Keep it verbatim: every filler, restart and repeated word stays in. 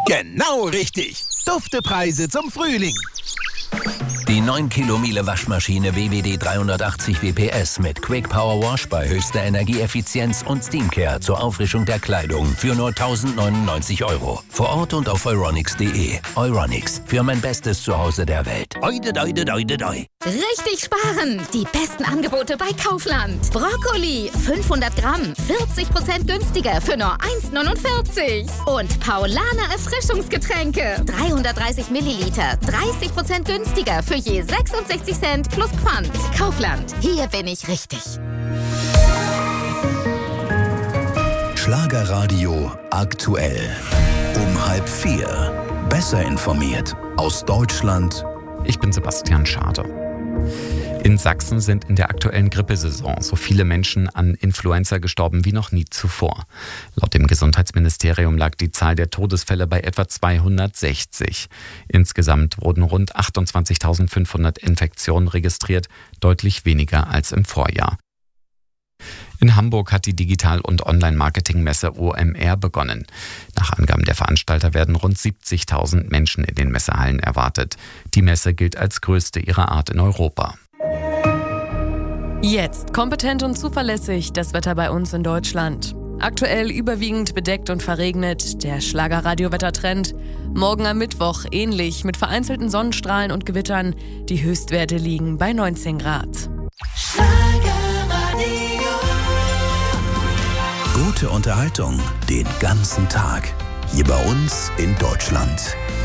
Genau richtig. Duftepreise zum Frühling. Die neun Kilo Miele Waschmaschine W W D dreihundertachtzig W P S mit Quick Power Wash bei höchster Energieeffizienz und Steamcare zur Auffrischung der Kleidung für nur tausendneunundneunzig Euro. Vor Ort und auf euronics punkt de. Euronics, für mein bestes Zuhause der Welt. Oide, oide, oide, oide. Richtig sparen! Die besten Angebote bei Kaufland. Brokkoli, fünfhundert Gramm, vierzig Prozent günstiger für nur eins neunundvierzig. Und Paulaner Erfrischungsgetränke, dreihundertdreißig Milliliter, dreißig Prozent günstiger für je sechsundsechzig Cent plus Pfand. Kaufland, hier bin ich richtig. Schlagerradio aktuell. Um halb vier. Besser informiert aus Deutschland. Ich bin Sebastian Schade. In Sachsen sind in der aktuellen Grippesaison so viele Menschen an Influenza gestorben wie noch nie zuvor. Laut dem Gesundheitsministerium lag die Zahl der Todesfälle bei etwa zweihundertsechzig. Insgesamt wurden rund achtundzwanzigtausendfünfhundert Infektionen registriert, deutlich weniger als im Vorjahr. In Hamburg hat die Digital- und Online-Marketing-Messe O M R begonnen. Nach Angaben der Veranstalter werden rund siebzigtausend Menschen in den Messehallen erwartet. Die Messe gilt als größte ihrer Art in Europa. Jetzt kompetent und zuverlässig das Wetter bei uns in Deutschland. Aktuell überwiegend bedeckt und verregnet, der Schlagerradio-Wettertrend. Morgen am Mittwoch ähnlich mit vereinzelten Sonnenstrahlen und Gewittern. Die Höchstwerte liegen bei neunzehn Grad. Gute Unterhaltung den ganzen Tag. Hier bei uns in Deutschland.